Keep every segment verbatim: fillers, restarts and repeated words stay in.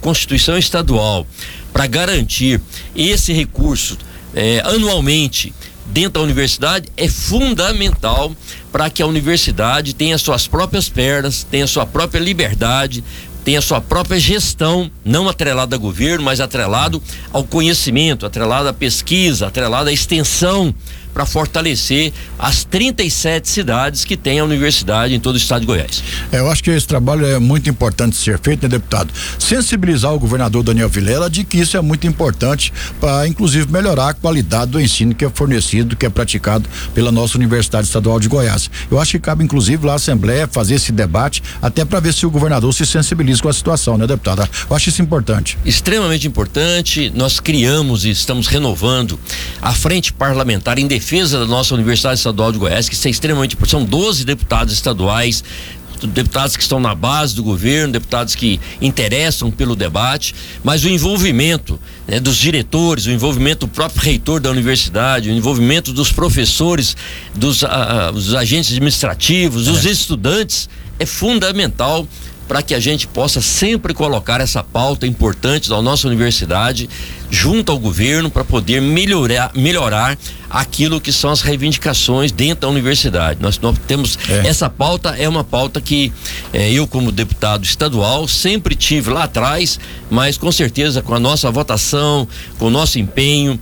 Constituição Estadual para garantir esse recurso é, anualmente dentro da universidade é fundamental para que a universidade tenha suas próprias pernas, tenha sua própria liberdade, tenha sua própria gestão, não atrelada a governo, mas atrelado ao conhecimento, atrelado à pesquisa, atrelado à extensão, para fortalecer as trinta e sete cidades que tem a universidade em todo o estado de Goiás. É, eu acho que esse trabalho é muito importante ser feito, né, deputado? Sensibilizar o governador Daniel Vilela de que isso é muito importante para, inclusive, melhorar a qualidade do ensino que é fornecido, que é praticado pela nossa Universidade Estadual de Goiás. Eu acho que cabe, inclusive, lá a Assembleia fazer esse debate, até para ver se o governador se sensibiliza com a situação, né, deputado? Eu acho isso importante. Extremamente importante. Nós criamos e estamos renovando a Frente Parlamentar em defesa da nossa Universidade Estadual de Goiás, que isso é extremamente importante. São doze deputados estaduais, deputados que estão na base do governo, deputados que interessam pelo debate, mas o envolvimento, né, dos diretores, o envolvimento do próprio reitor da universidade, o envolvimento dos professores, dos, ah, dos agentes administrativos, dos é. estudantes, é fundamental para que a gente possa sempre colocar essa pauta importante da nossa universidade junto ao governo para poder melhorar, melhorar aquilo que são as reivindicações dentro da universidade. Nós, nós temos é. essa pauta, é uma pauta que eh, eu, como deputado estadual, sempre tive lá atrás, mas com certeza com a nossa votação, com o nosso empenho,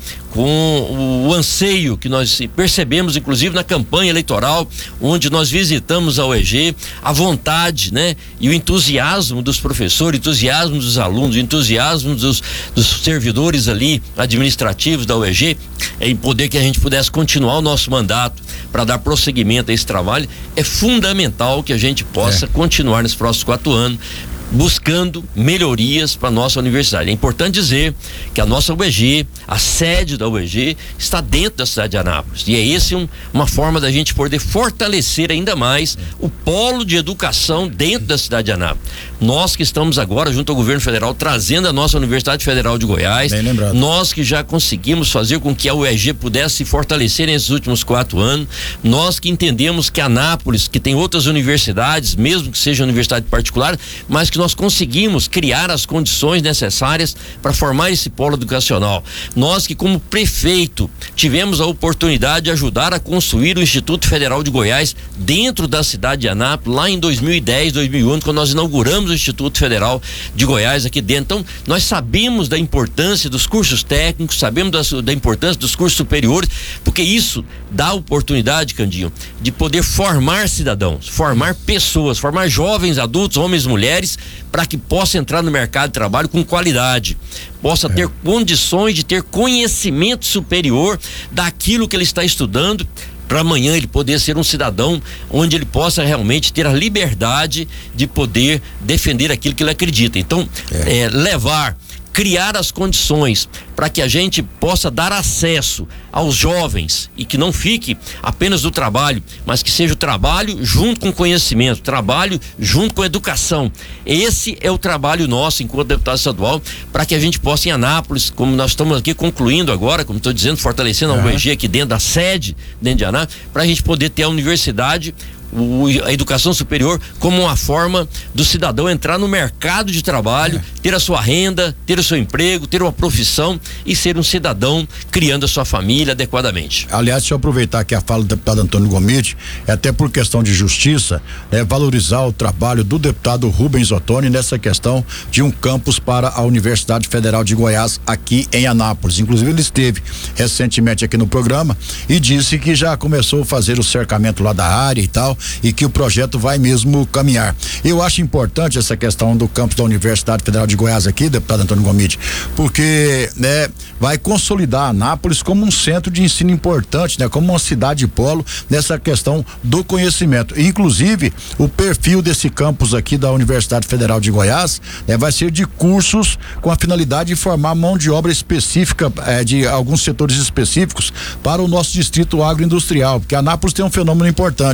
com o anseio que nós percebemos, inclusive na campanha eleitoral, onde nós visitamos a U E G, a vontade, né, e o entusiasmo dos professores, o entusiasmo dos alunos, o entusiasmo dos, dos servidores ali administrativos da U E G, em poder que a gente pudesse continuar o nosso mandato para dar prosseguimento a esse trabalho. É fundamental que a gente possa é. continuar nesses próximos quatro anos buscando melhorias para nossa universidade. É importante dizer que a nossa U E G, a sede da U E G, está dentro da cidade de Anápolis, e é esse um, uma forma da gente poder fortalecer ainda mais o polo de educação dentro da cidade de Anápolis. Nós que estamos agora junto ao governo federal trazendo a nossa Universidade Federal de Goiás, bem lembrado. Nós que já conseguimos fazer com que a U E G pudesse se fortalecer nesses últimos quatro anos, nós que entendemos que Anápolis, que tem outras universidades, mesmo que seja universidade particular, mas que nós conseguimos criar as condições necessárias para formar esse polo educacional. Nós que, como prefeito, tivemos a oportunidade de ajudar a construir o Instituto Federal de Goiás dentro da cidade de Anápolis, lá em dois mil e dez, dois mil e onze, quando nós inauguramos o Instituto Federal de Goiás aqui dentro. Então, nós sabemos da importância dos cursos técnicos, sabemos da, da importância dos cursos superiores, porque isso dá oportunidade, Candinho, de poder formar cidadãos, formar pessoas, formar jovens, adultos, homens, mulheres, para que possa entrar no mercado de trabalho com qualidade, possa é. ter condições de ter conhecimento superior daquilo que ele está estudando, para amanhã ele poder ser um cidadão onde ele possa realmente ter a liberdade de poder defender aquilo que ele acredita. Então, é. É, levar, criar as condições para que a gente possa dar acesso aos jovens e que não fique apenas do trabalho, mas que seja o trabalho junto com conhecimento, trabalho junto com educação. Esse é o trabalho nosso enquanto deputado estadual, para que a gente possa em Anápolis, como nós estamos aqui concluindo agora, como estou dizendo, fortalecendo a U E G aqui dentro da sede, dentro de Anápolis, para a gente poder ter a universidade, O, a educação superior como uma forma do cidadão entrar no mercado de trabalho, é. ter a sua renda, ter o seu emprego, ter uma profissão e ser um cidadão criando a sua família adequadamente. Aliás, deixa eu aproveitar aqui a fala do deputado Antônio Gomide, é até por questão de justiça, é valorizar o trabalho do deputado Rubens Ottoni nessa questão de um campus para a Universidade Federal de Goiás aqui em Anápolis. Inclusive ele esteve recentemente aqui no programa e disse que já começou a fazer o cercamento lá da área e tal, e que o projeto vai mesmo caminhar. Eu acho importante essa questão do campus da Universidade Federal de Goiás aqui, deputado Antônio Gomide, porque, né, vai consolidar Anápolis como um centro de ensino importante, né, como uma cidade polo nessa questão do conhecimento. Inclusive, o perfil desse campus aqui da Universidade Federal de Goiás, né, vai ser de cursos com a finalidade de formar mão de obra específica, eh, de alguns setores específicos para o nosso distrito agroindustrial, porque Anápolis tem um fenômeno importante.